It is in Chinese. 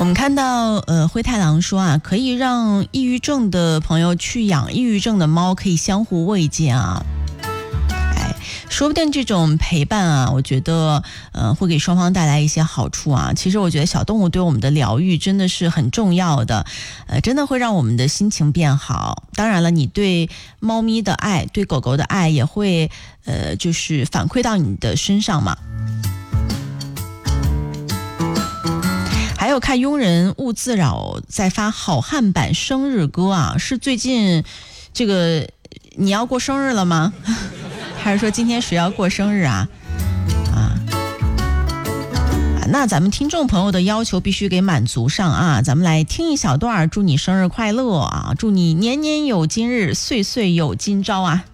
们看到灰太狼说啊，可以让抑郁症的朋友去养抑郁症的猫，可以相互慰藉啊。说不定这种陪伴啊，我觉得会给双方带来一些好处啊。其实我觉得小动物对我们的疗愈真的是很重要的，真的会让我们的心情变好。当然了，你对猫咪的爱，对狗狗的爱也会就是反馈到你的身上嘛。还有看庸人勿自扰在发好汉版生日歌啊，是最近这个你要过生日了吗？还是说今天谁要过生日啊？那咱们听众朋友的要求必须给满足上啊！咱们来听一小段，祝你生日快乐啊！祝你年年有今日，岁岁有今朝啊！